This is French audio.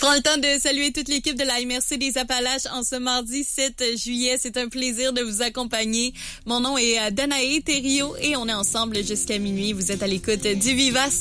prends le temps de saluer toute l'équipe de la MRC des Appalaches en ce mardi 7 juillet. C'est un plaisir de vous accompagner. Mon nom est Danae Thériault et on est ensemble jusqu'à minuit. Vous êtes à l'écoute du Vivace